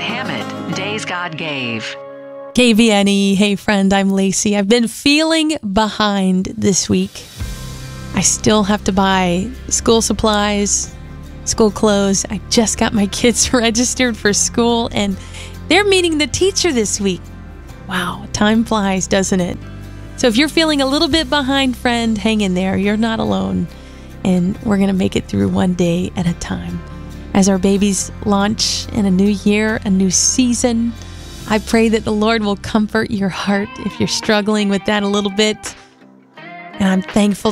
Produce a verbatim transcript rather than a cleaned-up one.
Hammett, Days God Gave. K V N E. Hey friend, I'm Lacey. I've been feeling behind this week. I still have to buy school supplies, school clothes. I just got my kids registered for school and they're meeting the teacher this week. Wow, time flies, doesn't it? So if you're feeling a little bit behind, friend, hang in there. You're not alone. And we're going to make it through one day at a time. As our babies launch in a new year, a new season, I pray that the Lord will comfort your heart if you're struggling with that a little bit. And I'm thankful